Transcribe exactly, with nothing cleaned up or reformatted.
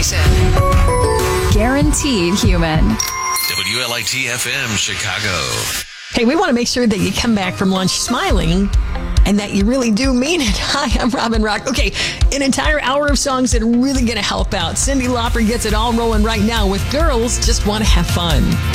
station. Guaranteed human. W L I T F M Chicago. Hey, we want to make sure that you come back from lunch smiling and that you really do mean it. Hi, I'm Robin Rock. Okay, an entire hour of songs that are really going to help out. Cyndi Lauper gets it all rolling right now with Girls Just Want to Have Fun.